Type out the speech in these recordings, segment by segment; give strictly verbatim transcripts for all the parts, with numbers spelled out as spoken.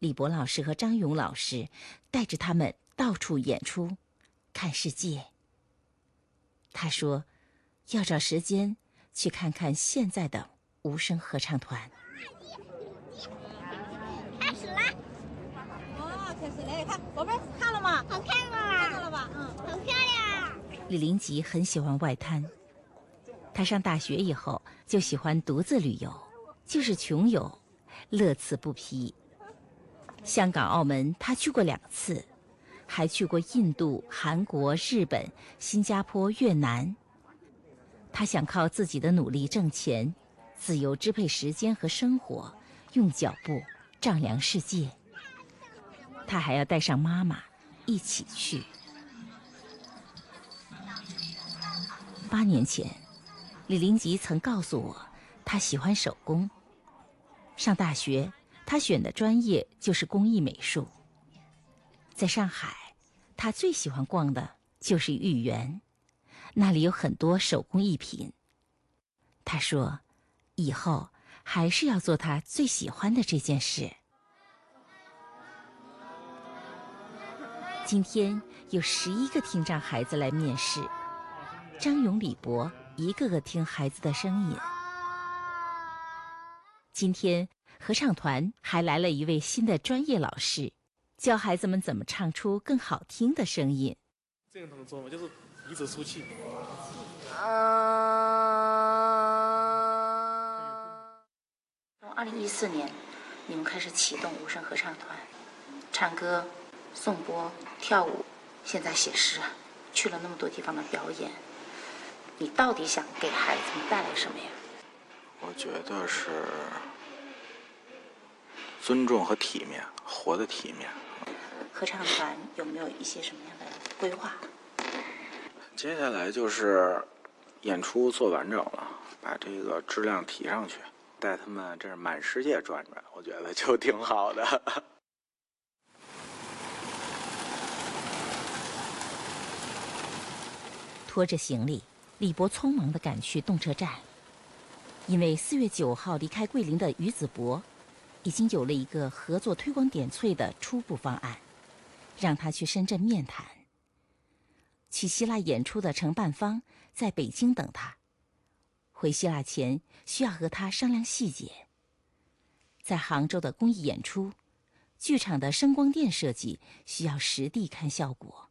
李博老师和张勇老师带着他们到处演出，看世界。他说，要找时间去看看现在的无声合唱团。 开始啦！ 哇，开始了！看，宝贝儿，看了吗？ 好看吗？ 看了吧？嗯， 好漂亮。 李林吉很喜欢外滩，他上大学以后就喜欢独自旅游，就是穷游，乐此不疲。香港、澳门他去过两次，还去过印度、韩国、日本、新加坡、越南。他想靠自己的努力挣钱，自由支配时间和生活，用脚步丈量世界。他还要带上妈妈一起去。八年前，李林吉曾告诉我，他喜欢手工。上大学，他选的专业就是工艺美术。在上海，他最喜欢逛的就是豫园，那里有很多手工艺品。他说，以后还是要做他最喜欢的这件事。今天有十一个听障孩子来面试，张勇、李博一个个听孩子的声音。今天合唱团还来了一位新的专业老师，教孩子们怎么唱出更好听的声音。 这样怎么做嘛？就是鼻子出气。 从二零一四年，你们开始启动无声合唱团，唱歌、颂钵、跳舞，现在写诗，去了那么多地方的表演，你到底想给孩子们带来什么呀？ 我觉得是尊重和体面，活的体面。 合唱团有没有一些什么样的规划？ 接下来就是演出做完整了，把这个质量提上去，带他们这是满世界转转，我觉得就挺好的。 拖着行李，李博匆忙地赶去动车站，因为四月九号离开桂林的于子博已经有了一个合作推广点翠的初步方案，让他去深圳面谈。去希腊演出的承办方在北京等他，回希腊前需要和他商量细节。在杭州的公益演出，剧场的声光电设计需要实地看效果。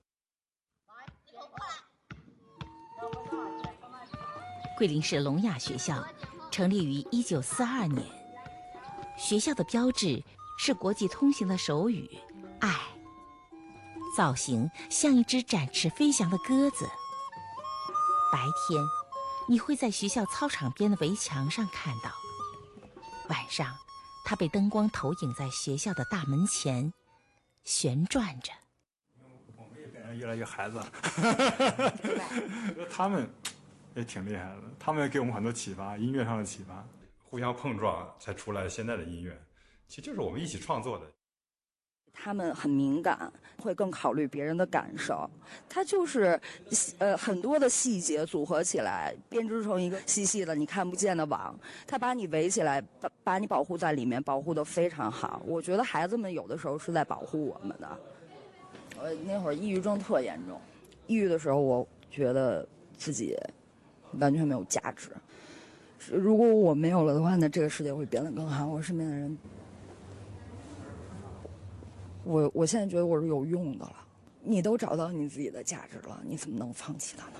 桂林市聋哑学校成立于一九四二年，学校的标志是国际通行的手语“爱”，造型像一只展翅飞翔的鸽子。白天，你会在学校操场边的围墙上看到；晚上，它被灯光投影在学校的大门前，旋转着。 我们也变成越来越孩子，他们也挺厉害的，他们也给我们很多启发，音乐上的启发， 互相碰撞才出来现在的音乐，其实就是我们一起创作的。 他们很敏感，会更考虑别人的感受，他就是呃很多的细节组合起来编织成一个细细的你看不见的网，他把你围起来，把把你保护在里面，保护得非常好。我觉得孩子们有的时候是在保护我们的。我那会儿抑郁症特严重，抑郁的时候我觉得自己完全没有价值，如果我没有了的话，那这个世界会变得更好，我身边的人，我我现在觉得我是有用的了。你都找到你自己的价值了，你怎么能放弃它呢？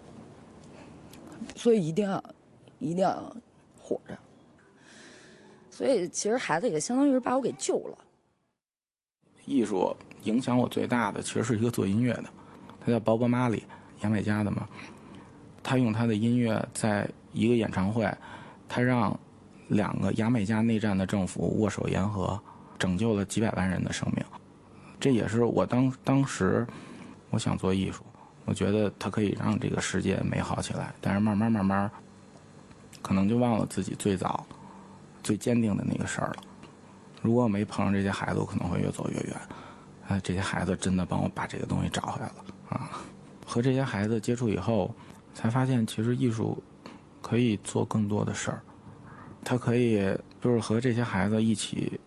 所以一定要一定要活着。所以其实孩子也相当于是把我给救了。 艺术影响我最大的其实是一个做音乐的，他叫鲍勃·马利，牙买加的嘛。他用他的音乐在一个演唱会，他让两个牙买加内战的政府握手言和，拯救了几百万人的生命。这也是我当当时我想做艺术，我觉得它可以让这个世界美好起来，但是慢慢慢慢可能就忘了自己最早最坚定的那个事儿了。如果我没碰上这些孩子，我可能会越走越远。啊，这些孩子真的帮我把这个东西找回来了啊！和这些孩子接触以后，才发现其实艺术可以做更多的事儿。他可以就是和这些孩子一起